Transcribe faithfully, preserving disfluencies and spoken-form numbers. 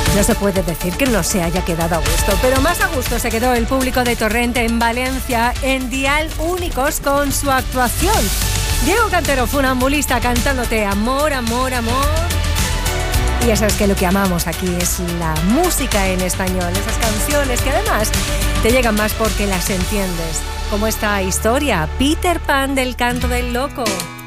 No se puede decir que no se haya quedado a gusto, pero más a gusto se quedó el público de Torrente en Valencia en Dial Únicos con su actuación. Diego Cantero, funambulista, cantándote amor, amor, amor. Y ya sabes que lo que amamos aquí es la música en español, esas canciones que además te llegan más porque las entiendes. Como esta historia, Peter Pan del Canto del Loco.